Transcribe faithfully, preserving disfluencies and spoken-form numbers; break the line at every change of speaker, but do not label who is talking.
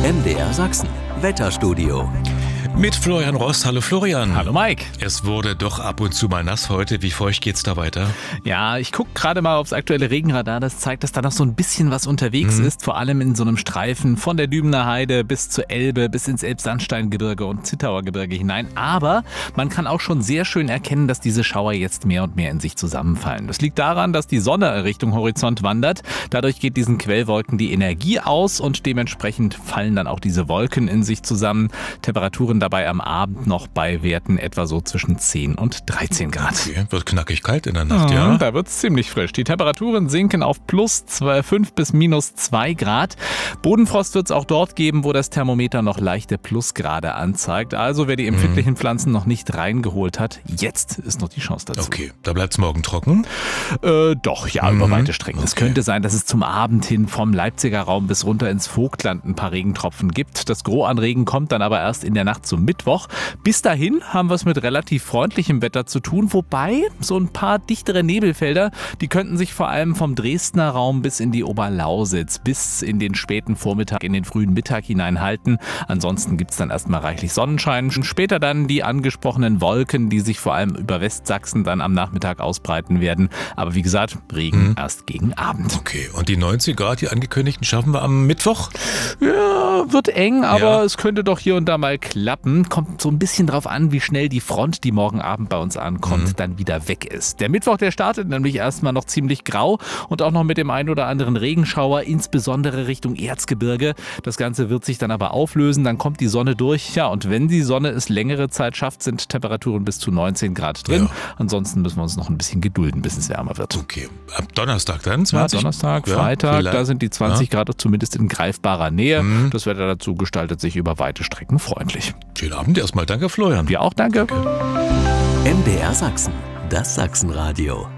M D R Sachsen, Wetterstudio.
Mit Florian Rost. Hallo Florian.
Hallo Mike.
Es wurde doch ab und zu mal nass heute. Wie feucht geht's da weiter?
Ja, ich gucke gerade mal aufs aktuelle Regenradar. Das zeigt, dass da noch so ein bisschen was unterwegs
Mhm.
ist. Vor allem in so einem Streifen von der Dübener Heide bis zur Elbe, bis ins Elbsandsteingebirge und Zittauer Gebirge hinein. Aber man kann auch schon sehr schön erkennen, dass diese Schauer jetzt mehr und mehr in sich zusammenfallen. Das liegt daran, dass die Sonne Richtung Horizont wandert. Dadurch geht diesen Quellwolken die Energie aus und dementsprechend fallen dann auch diese Wolken in sich zusammen. Temperaturen dabei am Abend noch bei Werten etwa so zwischen zehn und dreizehn Grad.
Okay, wird knackig kalt in der Nacht,
Ja,
ja?
da wird es ziemlich frisch. Die Temperaturen sinken auf plus fünf bis minus zwei Grad. Bodenfrost wird es auch dort geben, wo das Thermometer noch leichte Plusgrade anzeigt. Also wer die empfindlichen Pflanzen noch nicht reingeholt hat, jetzt ist noch die Chance dazu.
Okay, da bleibt's morgen trocken?
Äh, doch, ja,
Mhm.
über weite Strecken. Es
Okay.
könnte sein, dass es zum Abend hin vom Leipziger Raum bis runter ins Vogtland ein paar Regentropfen gibt. Das Gros an Regen kommt dann aber erst in der Nacht zum Mittwoch. Bis dahin haben wir es mit relativ freundlichem Wetter zu tun, wobei so ein paar dichtere Nebelfelder, die könnten sich vor allem vom Dresdner Raum bis in die Oberlausitz, bis in den späten Vormittag, in den frühen Mittag hinein halten. Ansonsten gibt es dann erstmal reichlich Sonnenschein. Später dann die angesprochenen Wolken, die sich vor allem über Westsachsen dann am Nachmittag ausbreiten werden. Aber wie gesagt, Regen
Mhm.
erst gegen Abend.
Okay, und die neunzig Grad, die angekündigten, schaffen wir am Mittwoch?
Ja, wird eng, aber
Ja.
es könnte doch hier und da mal klappen. Kommt so ein bisschen drauf an, wie schnell die Front, die morgen Abend bei uns ankommt,
Mhm.
dann wieder weg ist. Der Mittwoch, der startet nämlich erstmal noch ziemlich grau und auch noch mit dem ein oder anderen Regenschauer, insbesondere Richtung Erzgebirge. Das Ganze wird sich dann aber auflösen, dann kommt die Sonne durch. Ja, und wenn die Sonne es längere Zeit schafft, sind Temperaturen bis zu neunzehn Grad drin.
Ja.
Ansonsten müssen wir uns noch ein bisschen gedulden, bis es wärmer wird.
Okay, ab Donnerstag dann?
Ja,
zwanzig?
Donnerstag,
Ja,
Freitag,
vielleicht.
da sind die zwanzig Grad zumindest in greifbarer Nähe.
Mhm.
Das Wetter dazu gestaltet sich über weite Strecken freundlich.
Schönen Abend erstmal. Danke, Florian.
Wir auch, danke.
M D R Sachsen, das Sachsenradio.